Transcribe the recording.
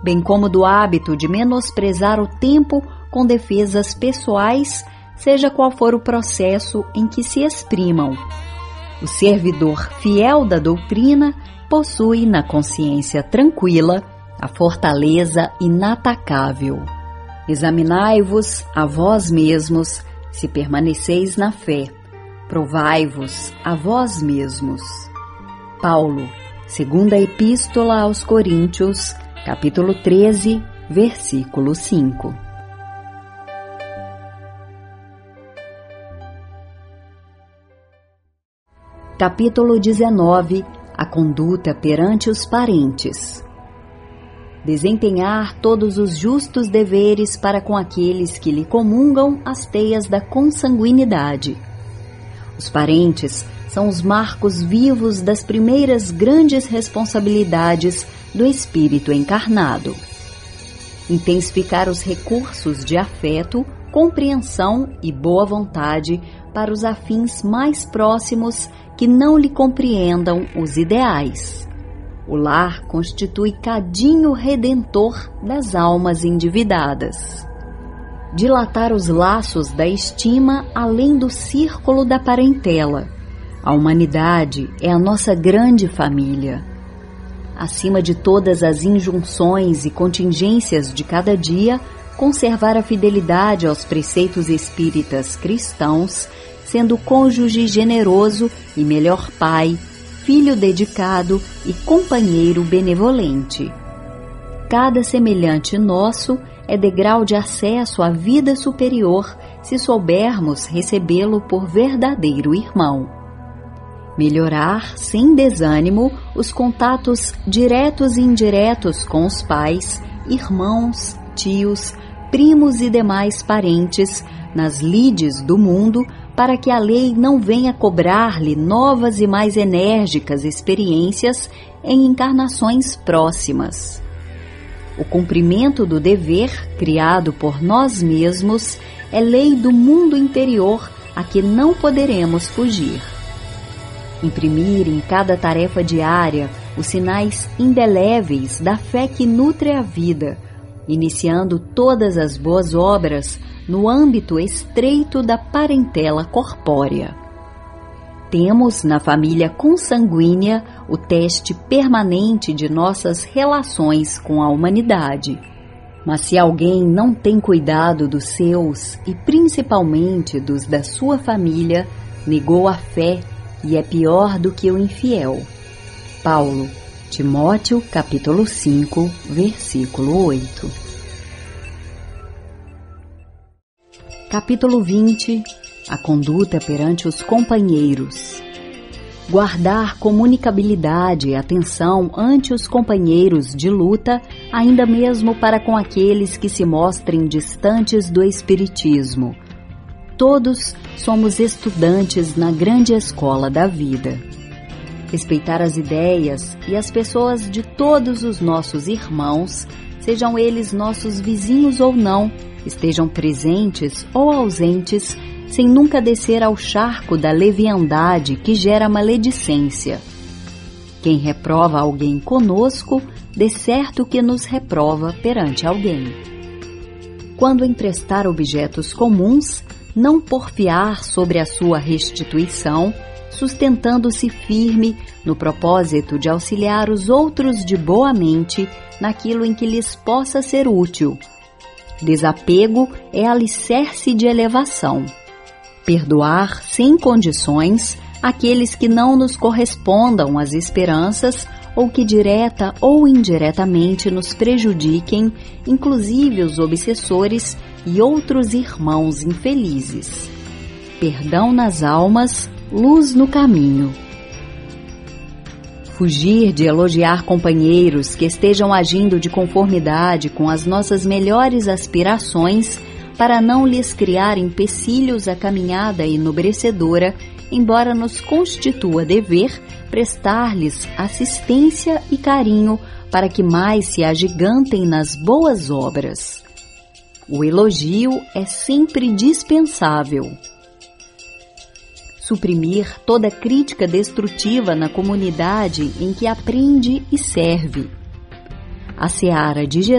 bem como do hábito de menosprezar o tempo com defesas pessoais, seja qual for o processo em que se exprimam. O servidor fiel da doutrina possui na consciência tranquila a fortaleza inatacável. Examinai-vos a vós mesmos, se permaneceis na fé. Provai-vos a vós mesmos. Paulo, segunda Epístola aos Coríntios, capítulo 13, versículo 5. Capítulo 19. A conduta perante os parentes. Desempenhar todos os justos deveres para com aqueles que lhe comungam as teias da consanguinidade. Os parentes são os marcos vivos das primeiras grandes responsabilidades do espírito encarnado. Intensificar os recursos de afeto, compreensão e boa vontade para os afins mais próximos que não lhe compreendam os ideais. O lar constitui cadinho redentor das almas endividadas. Dilatar os laços da estima além do círculo da parentela. A humanidade é a nossa grande família. Acima de todas as injunções e contingências de cada dia, conservar a fidelidade aos preceitos espíritas cristãos, sendo cônjuge generoso e melhor pai, filho dedicado e companheiro benevolente. Cada semelhante nosso é degrau de acesso à vida superior, se soubermos recebê-lo por verdadeiro irmão. Melhorar, sem desânimo, os contatos diretos e indiretos com os pais, irmãos, tios, primos e demais parentes, nas lides do mundo, para que a lei não venha cobrar-lhe novas e mais enérgicas experiências em encarnações próximas. O cumprimento do dever, criado por nós mesmos, é lei do mundo interior a que não poderemos fugir. Imprimir em cada tarefa diária os sinais indeléveis da fé que nutre a vida, iniciando todas as boas obras no âmbito estreito da parentela corpórea. Temos na família consanguínea o teste permanente de nossas relações com a humanidade. Mas se alguém não tem cuidado dos seus e principalmente dos da sua família, negou a fé e é pior do que o infiel. Paulo, Timóteo, capítulo 5, versículo 8. Capítulo 20. A conduta perante os companheiros. Guardar comunicabilidade e atenção ante os companheiros de luta, ainda mesmo para com aqueles que se mostrem distantes do espiritismo. Todos somos estudantes na grande escola da vida. Respeitar as ideias e as pessoas de todos os nossos irmãos, sejam eles nossos vizinhos ou não, estejam presentes ou ausentes, sem nunca descer ao charco da leviandade que gera maledicência. Quem reprova alguém conosco, de certo que nos reprova perante alguém. Quando emprestar objetos comuns, não porfiar sobre a sua restituição, sustentando-se firme no propósito de auxiliar os outros de boa mente naquilo em que lhes possa ser útil. Desapego é alicerce de elevação. Perdoar sem condições aqueles que não nos correspondam às esperanças ou que direta ou indiretamente nos prejudiquem, inclusive os obsessores e outros irmãos infelizes. Perdão nas almas, luz no caminho. Fugir de elogiar companheiros que estejam agindo de conformidade com as nossas melhores aspirações para não lhes criar empecilhos à caminhada enobrecedora, embora nos constitua dever prestar-lhes assistência e carinho para que mais se agigantem nas boas obras. O elogio é sempre dispensável. Suprimir toda crítica destrutiva na comunidade em que aprende e serve. A seara de Jesus